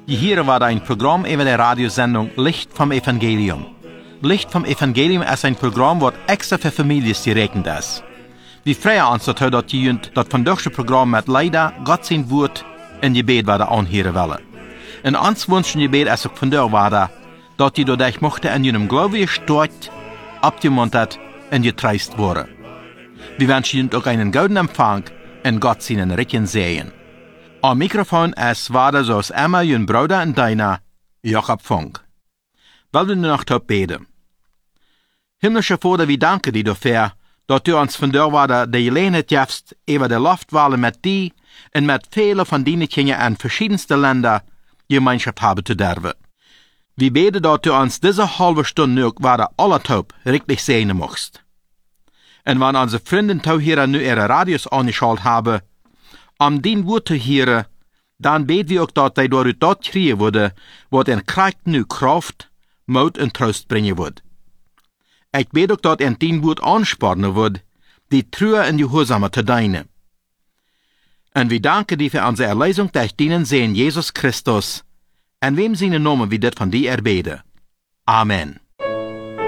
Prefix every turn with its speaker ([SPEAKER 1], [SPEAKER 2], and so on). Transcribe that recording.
[SPEAKER 1] Hier war ein Programm über der Radiosendung Licht vom Evangelium. Licht vom Evangelium ist ein Programm, das extra für Familien gerechnet ist. Wir freuen uns, dass das von diesem Programm mit leider Gott sein Wort in Gebet werden anhören wollen. Und uns wünschen Gebet ist auch von der Warte, dass die dadurch mochte in ihrem Glauben gestärkt, abgemuntert und getreist wurde. Wir wünschen Ihnen auch einen guten Empfang und Gott seinen Rechten sehen. Am Mikrofon ist Vater zoals Emma, Ihren Bruder und deiner, Jakob Funk. Wollen wir noch beten? Himmlischer Vater, wir danken dir dafür, dass du uns von der Warte die Gelegenheit gibst, über die Luftwahlen mit dir und mit vielen von deinen Kindern in verschiedensten Ländern Gemeinschaft haben zu dürfen. Wir beten, dass du uns diese halbe Stunde noch Warte alle taub richtig sehen musst. Und wenn unsere Freunde hier nu ihre Radios angeschaltet haben, um den Wort zu hören, dann beten wir auch, dass die durch das kriegen würde, was in Krieg nu Kraft, Mut und Trost bringen wird. Ich bete auch, dass in den Wort anspornen wird, die Treue und Gehorsame zu dienen. Und wir danken dir für unsere Erlösung durch deinen Sohn Jesus Christus, in wem seine Namen wir das von dir erbeten. Amen.